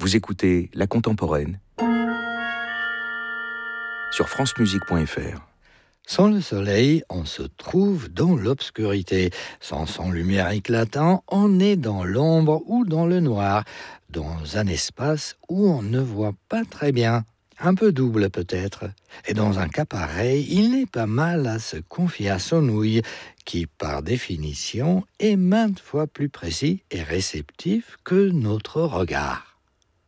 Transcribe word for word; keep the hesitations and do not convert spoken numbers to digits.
Vous écoutez La Contemporaine sur francemusique point f r. Sans le soleil, on se trouve dans l'obscurité. Sans son lumière éclatant, on est dans l'ombre ou dans le noir, dans un espace où on ne voit pas très bien. Un peu double peut-être. Et dans un cas pareil, il n'est pas mal à se confier à son ouïe, qui par définition est maintes fois plus précis et réceptif que notre regard.